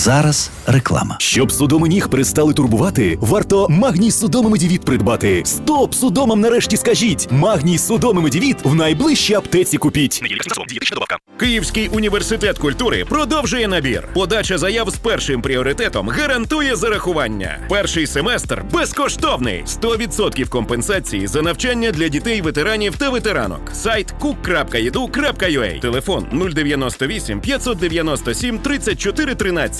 зараз реклама. Щоб судоми ніг перестали турбувати, варто Магній Судоми Медівіт придбати. Стоп! Судомам нарешті скажіть! Магній Судоми Медівіт в найближчій аптеці купіть. Київський університет культури продовжує набір. Подача заяв з першим пріоритетом гарантує зарахування. Перший семестр безкоштовний. 100% компенсації за навчання для дітей ветеранів та ветеранок. Сайт cook.edu.ua. Телефон 098 597 34 13.